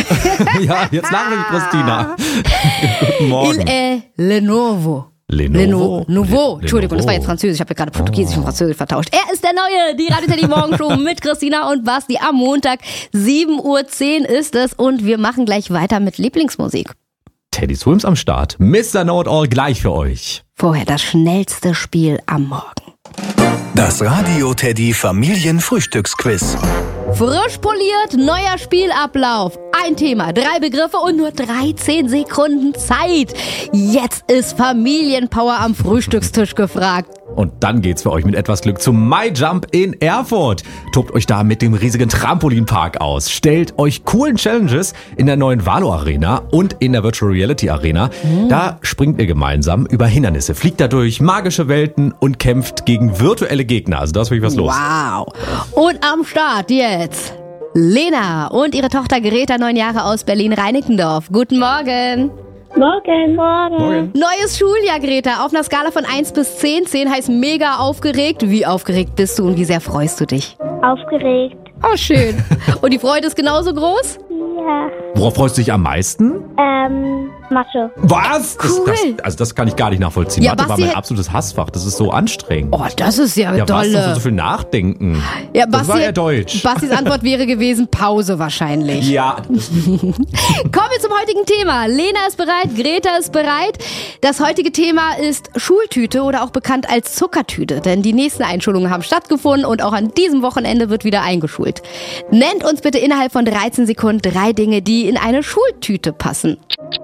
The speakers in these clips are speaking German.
Ja, jetzt lache ich, Christina. Guten Morgen. Il est le nouveau. Nouveau. Entschuldigung, das war jetzt Französisch. Ich habe ja gerade Portugiesisch und Französisch vertauscht. Er ist der Neue, die Radio Teddy Morgenshow mit Christina und Basti am Montag. 7:10 Uhr ist es und wir machen gleich weiter mit Lieblingsmusik. Teddy Swims am Start. Mr. Know-it-all gleich für euch. Vorher das schnellste Spiel am Morgen. Das Radio Teddy Familienfrühstücksquiz. Frisch poliert, neuer Spielablauf. Ein Thema, 3 Begriffe und nur 13 Sekunden Zeit. Jetzt ist Familienpower am Frühstückstisch gefragt. Und dann geht's für euch mit etwas Glück zum MyJump in Erfurt. Tobt euch da mit dem riesigen Trampolinpark aus. Stellt euch coolen Challenges in der neuen Valo Arena und in der Virtual Reality Arena. Da springt ihr gemeinsam über Hindernisse, fliegt dadurch magische Welten und kämpft gegen virtuelle Gegner. Also da ist wirklich was los. Wow. Und am Start jetzt Lena und ihre Tochter Greta, 9 Jahre aus Berlin-Reinickendorf. Guten Morgen. Morgen. Neues Schuljahr, Greta. Auf einer Skala von 1 bis 10. 10 heißt mega aufgeregt. Wie aufgeregt bist du und wie sehr freust du dich? Aufgeregt. Oh, schön. Und die Freude ist genauso groß? Ja. Worauf freust du dich am meisten? Mathe. Was? Cool. Das kann ich gar nicht nachvollziehen. Ja, Mathe war Basti, mein absolutes Hassfach. Das ist so anstrengend. Oh, das ist ja Ja, was? dolle. Das ist so viel nachdenken. Ja, das war ja Deutsch. Bastis Antwort wäre gewesen Pause wahrscheinlich. Ja. Kommen wir zum heutigen Thema. Lena ist bereit, Greta ist bereit. Das heutige Thema ist Schultüte oder auch bekannt als Zuckertüte. Denn die nächsten Einschulungen haben stattgefunden und auch an diesem Wochenende wird wieder eingeschult. Nennt uns bitte innerhalb von 13 Sekunden 3 Dinge, die in eine Schultüte passen.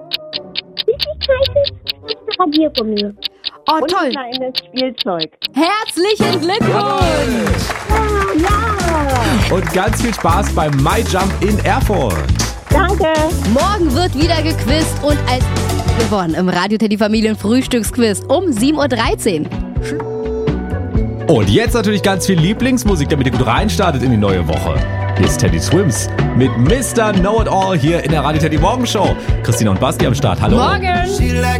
Radiergummi. Oh, Und toll. ein kleines Spielzeug. Herzlichen Glückwunsch. Ja. Und ganz viel Spaß beim MyJump in Erfurt. Danke. Morgen wird wieder gequizt und als gewonnen im Radio Teddy Familien Frühstücksquiz um 7:13 Uhr. Und jetzt natürlich ganz viel Lieblingsmusik, damit ihr gut reinstartet in die neue Woche. Hier ist Teddy Swims mit Mr. Know-it-all hier in der Radio Teddy Morgenshow. Christina und Basti am Start. Hallo. Morgen.